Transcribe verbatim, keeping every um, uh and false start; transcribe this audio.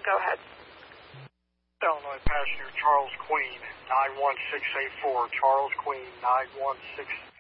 Go ahead. Illinois passenger Charles Queen, nine one six eight four. Charles Queen, nine one six